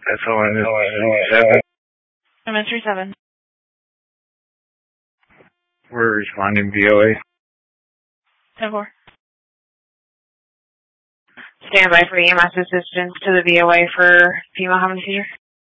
That's all I know. 737. We're responding VOA. 10-4. Stand by for EMS assistance to the VOA for female having a seizure.